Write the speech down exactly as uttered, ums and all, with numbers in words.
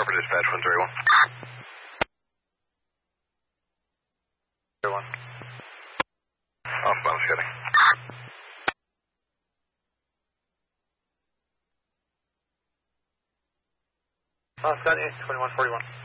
Corporate Dispatch one thirty-one. thirty-one. Off-bound Scotty. Uh, Scotty, twenty-one forty-one.